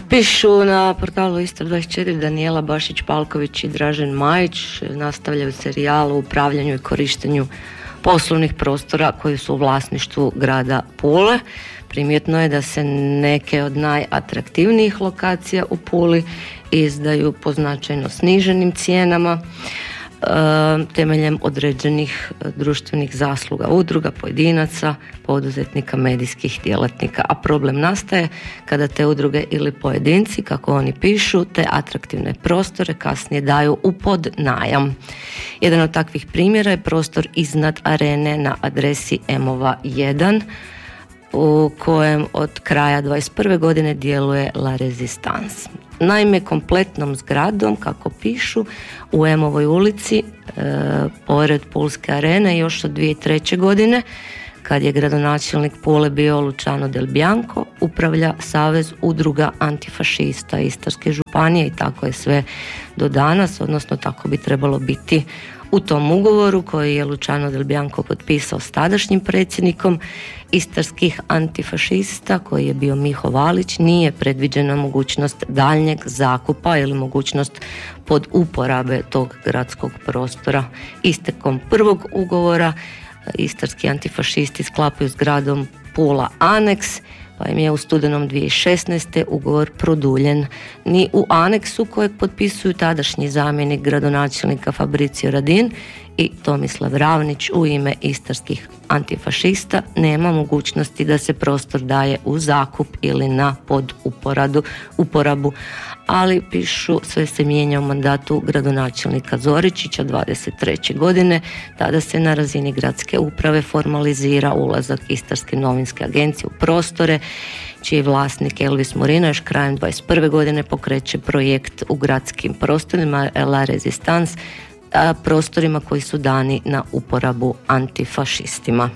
Pišu na portalu Istra24 Danijela Bašić-Palković i Dražen Majić nastavljaju serijal o upravljanju i korištenju poslovnih prostora koji su u vlasništvu grada Pule. Primjetno je da se neke od najatraktivnijih lokacija u Puli izdaju po značajno sniženim cijenama temeljem određenih društvenih zasluga udruga, pojedinaca, poduzetnika, medijskih djelatnika, a problem nastaje kada te udruge ili pojedinci, kako oni pišu, te atraktivne prostore kasnije daju u podnajam. Jedan od takvih primjera je prostor iznad arene na adresi Emova 1 u kojem od kraja 21. godine djeluje La Resistance. Naime, kompletnom zgradom, kako pišu, u Emovoj ulici, pored Pulske arene, još od 2003. godine, kad je gradonačelnik Pule bio Luciano Del Bianco, upravlja Savez udruga antifašista Istarske županije i tako je sve do danas, odnosno tako bi trebalo biti u tom ugovoru koji je Luciano Del Bianco potpisao s tadašnjim predsjednikom istarskih antifašista koji je bio Miho Valić. Nije predviđena mogućnost daljnjeg zakupa ili mogućnost pod uporabe tog gradskog prostora. Istekom prvog ugovora istarski antifašisti sklapaju s gradom Pula aneks, pa im je u studenom 2016. ugovor produljen. Ni u aneksu kojeg potpisuju tadašnji zamjenik gradonačelnika Fabricio Radin i Tomislav Ravnić u ime istarskih antifašista nema mogućnosti da se prostor daje u zakup ili na uporabu, ali pišu sve se mijenja u mandatu gradonačelnika Zoričića 23. godine. Tada se na razini gradske uprave formalizira ulazak Istarske novinske agencije u prostore, čiji vlasnik Elvis Morina još krajem 21. godine pokreće projekt u gradskim prostorima La Resistance, prostorima koji su dani na uporabu antifašistima.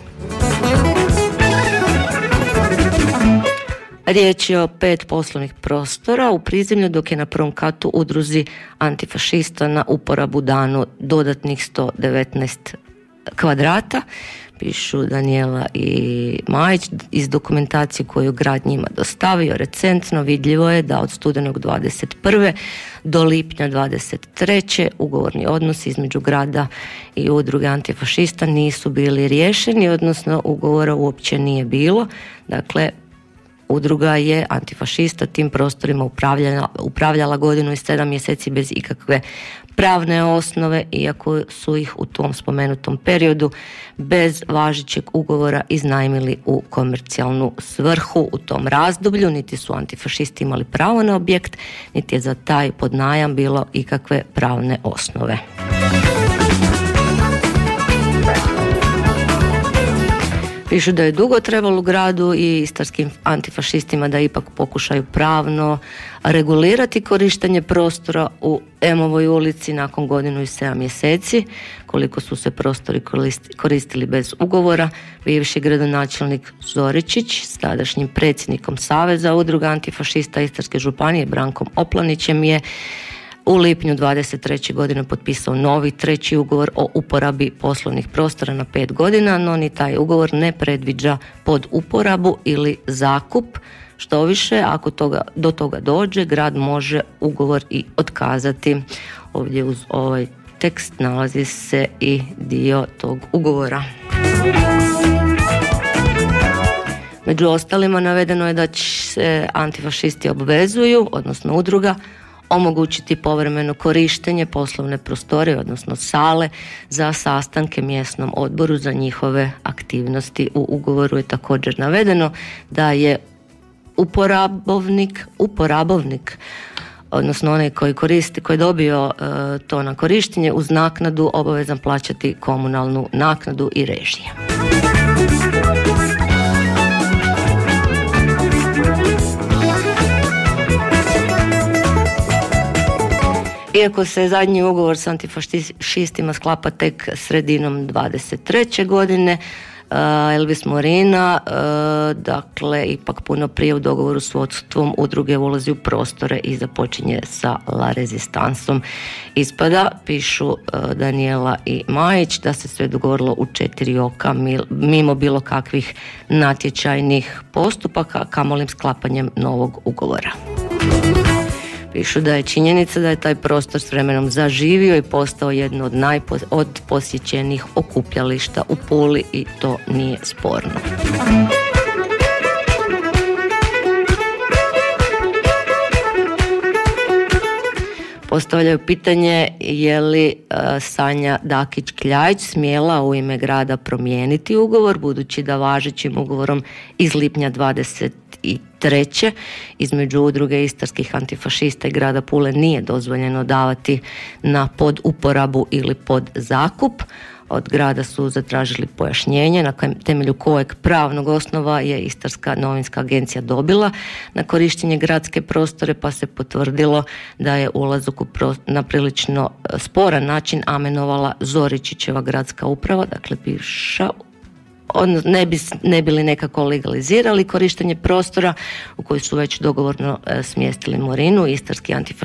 Riječ je o 5 poslovnih prostora u prizemlju, dok je na prvom katu udruzi antifašista na uporabu dano dodatnih 119 kvadrata. Pišu Danijela i Majić. Iz dokumentacije koju grad njima dostavio recentno vidljivo je da od studenog 21. do lipnja 23. ugovorni odnosi između grada i udruge antifašista nisu bili riješeni, odnosno ugovora uopće nije bilo. Dakle, udruga je antifašista tim prostorima upravljala godinu i 7 mjeseci bez ikakve pravne osnove, iako su ih u tom spomenutom periodu bez važećeg ugovora iznajmili u komercijalnu svrhu. U tom razdoblju niti su antifašisti imali pravo na objekt, niti je za taj podnajam bilo ikakve pravne osnove. Pišu da je dugo trebalo u gradu i istarskim antifašistima da ipak pokušaju pravno regulirati korištenje prostora u Emovoj ulici nakon godinu i 7 mjeseci, koliko su se prostori koristili bez ugovora. Bivši gradonačelnik Zoričić s tadašnjim predsjednikom Saveza udruga antifašista Istarske županije Brankom Oplanićem je u lipnju 23. godine potpisao novi 3. ugovor o uporabi poslovnih prostora na 5 godina, no ni taj ugovor ne predviđa pod uporabu ili zakup. Što više, ako do toga dođe, grad može ugovor i otkazati. Ovdje uz ovaj tekst nalazi se i dio tog ugovora. Među ostalima navedeno je da će se antifašisti obvezuju, odnosno udruga, omogućiti povremeno korištenje poslovne prostorije, odnosno sale, za sastanke mjesnom odboru za njihove aktivnosti. U ugovoru je također navedeno da je uporabovnik, odnosno onaj koji je dobio to na korištenje, uz naknadu obavezan plaćati komunalnu naknadu i režije. Iako se zadnji ugovor s antifašistima sklapa tek sredinom 23. godine, Elvis Morina, dakle, ipak puno prije u dogovoru s vodstvom udruge ulazi u prostore i započinje sa La Resistanceom. Ispada, pišu Danijela i Majić, da se sve dogovorilo u 4 oka, mimo bilo kakvih natječajnih postupaka, kamoli sklapanjem novog ugovora. Pišu da je činjenica da je taj prostor s vremenom zaživio i postao jedno od posjećenih okupljališta u Puli i to nije sporno. Postavljaju pitanje je li Sanja Dakić-Kljajić smjela u ime grada promijeniti ugovor, budući da važećim ugovorom iz lipnja 23. između Udruge istarskih antifašista i grada Pule nije dozvoljeno davati na poduporabu ili podzakup. Od grada su zatražili pojašnjenje na temelju kojeg pravnog osnova je Istarska novinska agencija dobila na korištenje gradske prostore, pa se potvrdilo da je ulazak na prilično sporan način amenovala Zoričićeva gradska uprava, dakle bivša, ne bi li nekako legalizirali korištenje prostora u koji su već dogovorno smjestili Morinu, istarski antifašisti